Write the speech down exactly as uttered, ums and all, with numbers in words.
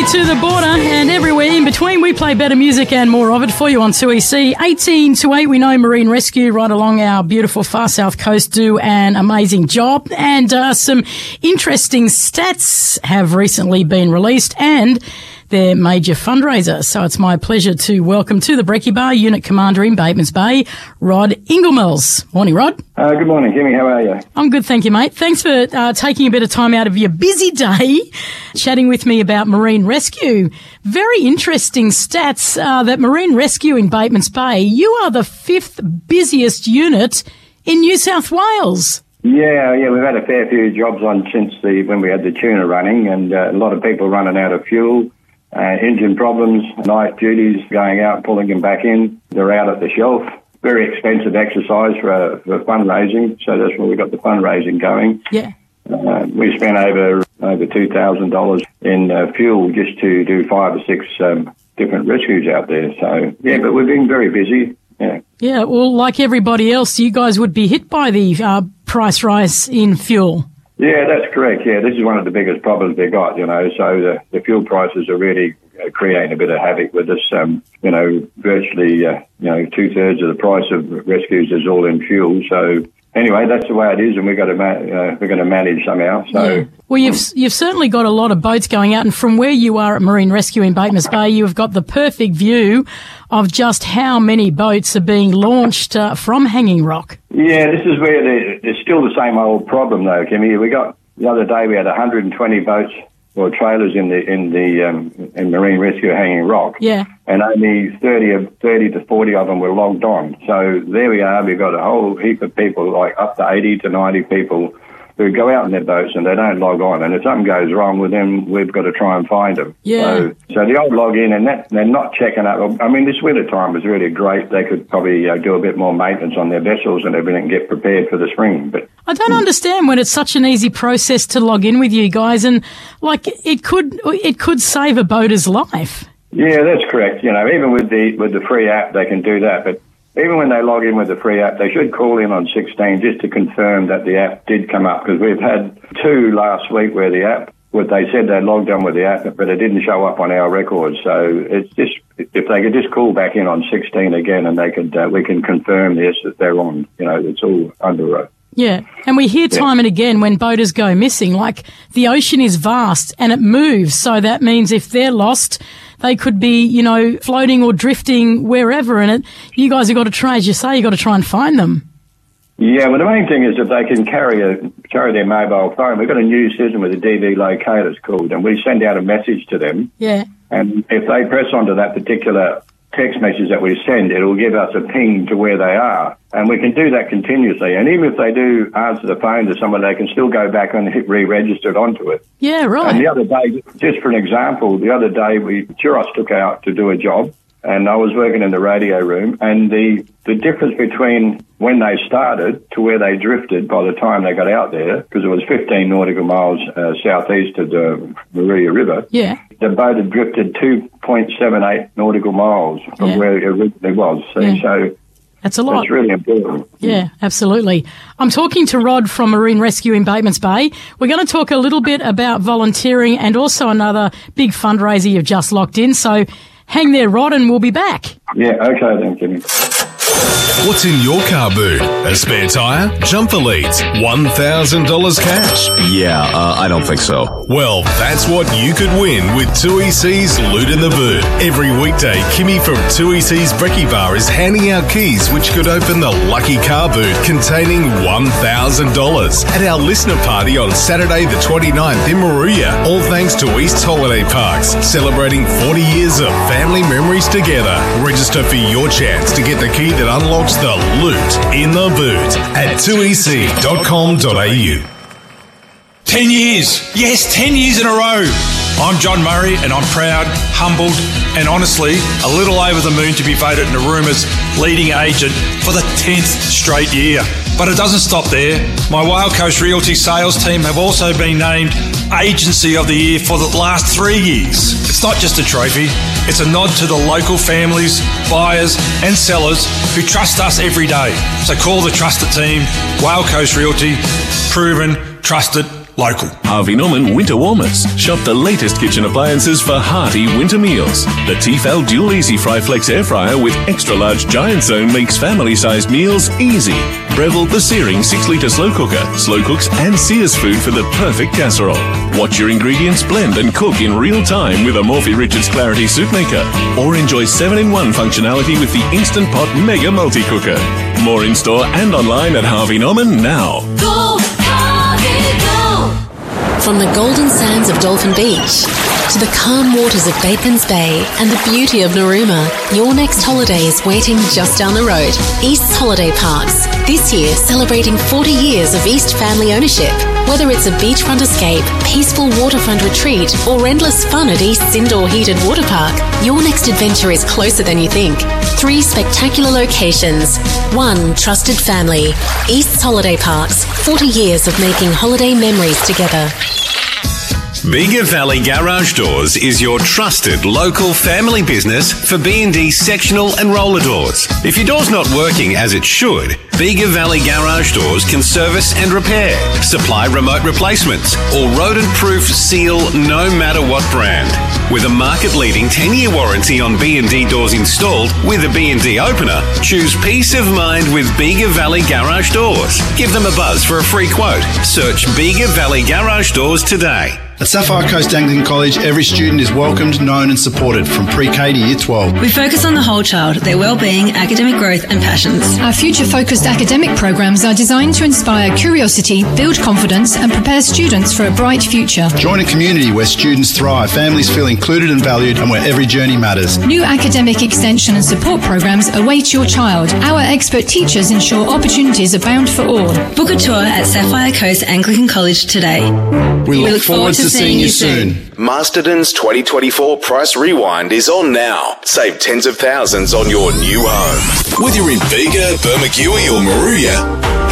to the border and everywhere in between. We play better music and more of it for you on two E C. eighteen to eight, we know Marine Rescue right along our beautiful far south coast do an amazing job. And uh, some interesting stats have recently been released and their major fundraiser. So it's my pleasure to welcome to the Brekkie Bar Unit Commander in Batemans Bay, Rod Inglemills. Morning, Rod. Uh, good morning, Kimmy. How are you? I'm good, thank you, mate. Thanks for uh, taking a bit of time out of your busy day, chatting with me about Marine Rescue. Very interesting stats uh, that Marine Rescue in Batemans Bay, you are the fifth busiest unit in New South Wales. Yeah, yeah, we've had a fair few jobs on since the when we had the tuna running, and uh, a lot of people running out of fuel. Uh, engine problems, night duties, going out, pulling them back in. They're out at the shelf. Very expensive exercise for, uh, for fundraising, so that's where we got the fundraising going. Yeah. Uh, we spent over over two thousand dollars in uh, fuel just to do five or six um, different rescues out there. So, yeah, but we've been very busy. Yeah. Yeah, well, like everybody else, you guys would be hit by the uh, price rise in fuel. Yeah, that's correct. Yeah, this is one of the biggest problems they got, you know, so the, the fuel prices are really uh, creating a bit of havoc with us. Um, you know, virtually, uh, you know, two-thirds of the price of rescues is all in fuel. So anyway, that's the way it is, and we've got to, ma- uh, we're going to manage somehow. So. Yeah. Well, you've you've certainly got a lot of boats going out, and from where you are at Marine Rescue in Batemans Bay, you've got the perfect view of just how many boats are being launched uh, from Hanging Rock. Yeah, this is where the, there's still the same old problem, though, Kimmy. We got the other day we had one hundred twenty boats or trailers in the in the um, in Marine Rescue Hanging Rock. Yeah. And only thirty of thirty to forty of them were logged on. So there we are. We've got a whole heap of people, like up to eighty to ninety people, who go out in their boats and they don't log on. And if something goes wrong with them, we've got to try and find them. Yeah. So, so the old log in, and that, they're not checking up. I mean, this winter time was really great. They could probably uh, do a bit more maintenance on their vessels and everything and get prepared for the spring. But I don't understand when it's such an easy process to log in with you guys, and like it could it could save a boater's life. Yeah, that's correct. You know, even with the with the free app, they can do that. But even when they log in with the free app, they should call in on sixteen just to confirm that the app did come up, because we've had two last week where the app, what they said they logged on with the app, but it didn't show up on our records. So it's just, if they could just call back in on sixteen again, and they could, uh, we can confirm this, that they're on, you know, it's all under a. Yeah, and we hear time yeah. and again when boaters go missing, like the ocean is vast and it moves, so that means if they're lost, they could be, you know, floating or drifting wherever, and it, you guys have got to try, as you say, you've got to try and find them. Yeah, well, the main thing is that they can carry a carry their mobile phone. We've got a new system with a D V locator, it's called, and we send out a message to them. Yeah. And if they press onto that particular text message that we send, it'll give us a ping to where they are. And we can do that continuously. And even if they do answer the phone to someone, they can still go back and hit re-registered onto it. Yeah, right. And the other day, just for an example, the other day, we Turos took out to do a job, and I was working in the radio room, and the, the difference between when they started to where they drifted by the time they got out there, because it was fifteen nautical miles uh, southeast of the Maria River, yeah. the boat had drifted two point seven eight nautical miles from yeah. where it originally was. So, yeah. so that's a lot. That's really important. Yeah, absolutely. I'm talking to Rod from Marine Rescue in Batemans Bay. We're going to talk a little bit about volunteering and also another big fundraiser you've just locked in. So hang there, Rod, and we'll be back. Yeah, okay then, Jimmy. What's in your car boot? A spare tyre? Jumper leads? one thousand dollars cash? Yeah, uh, I don't think so. Well, that's what you could win with two E C's Loot in the Boot. Every weekday, Kimmy from two E C's Brekkie Bar is handing out keys which could open the lucky car boot containing one thousand dollars at our listener party on Saturday the twenty-ninth in Moruya. All thanks to East Holiday Parks, celebrating forty years of family memories together. Register for your chance to get the key that unlocks the loot in the boot at two e c dot com dot a u. Ten years. Yes, ten years in a row. I'm John Murray, and I'm proud, humbled, and honestly a little over the moon to be voted Nauruma's leading agent for the tenth straight year. But it doesn't stop there. My Whale Coast Realty sales team have also been named Agency of the Year for the last three years. It's not just a trophy, it's a nod to the local families, buyers and sellers who trust us every day. So call the trusted team, Whale Coast Realty, proven, trusted local. Harvey Norman Winter Warmers. Shop the latest kitchen appliances for hearty winter meals. The Tefal Dual Easy Fry Flex Air Fryer with extra large giant zone makes family-sized meals easy. Breville the Searing six litre slow cooker. Slow cooks and sears food for the perfect casserole. Watch your ingredients blend and cook in real time with a Morphy Richards Clarity Soup Maker. Or enjoy seven in one functionality with the Instant Pot Mega Multi-Cooker. More in-store and online at Harvey Norman now. Go, Harvey, go! From the golden sands of Dolphin Beach to the calm waters of Batemans Bay and the beauty of Narooma, your next holiday is waiting just down the road. East's Holiday Parks. This year, celebrating forty years of East family ownership. Whether it's a beachfront escape, peaceful waterfront retreat, or endless fun at East's indoor heated water park, your next adventure is closer than you think. Three spectacular locations. One trusted family. East's Holiday Parks. forty years of making holiday memories together. Bega Valley Garage Doors is your trusted local family business for B and D sectional and roller doors. If your door's not working as it should, Bega Valley Garage Doors can service and repair, supply remote replacements, or rodent-proof seal no matter what brand. With a market-leading ten-year warranty on B and D doors installed with a B and D opener, choose peace of mind with Bega Valley Garage Doors. Give them a buzz for a free quote. Search Bega Valley Garage Doors today. At Sapphire Coast Anglican College, every student is welcomed, known and supported from pre-K to Year twelve. We focus on the whole child, their well-being, academic growth and passions. Our future-focused academic programs are designed to inspire curiosity, build confidence and prepare students for a bright future. Join a community where students thrive, families feel included and valued, and where every journey matters. New academic extension and support programs await your child. Our expert teachers ensure opportunities abound for all. Book a tour at Sapphire Coast Anglican College today. We look, we look forward, forward to seeing you soon. Masterton's twenty twenty-four Price Rewind is on now. Save tens of thousands on your new home. Whether you're in Bega, Bermagui or Moruya,